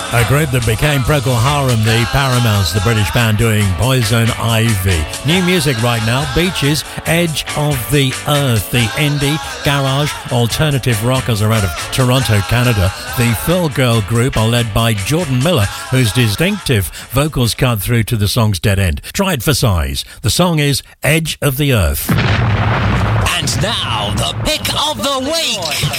A group that became Procol Harum, the Paramounts, the British band doing Poison Ivy. New music right now, Beaches, Edge of the Earth. The indie, garage, alternative rockers are out of Toronto, Canada. The Phil Girl group are led by Jordan Miller, whose distinctive vocals cut through to the song's dead end. Try it for size. The song is Edge of the Earth. And now, the pick of the week.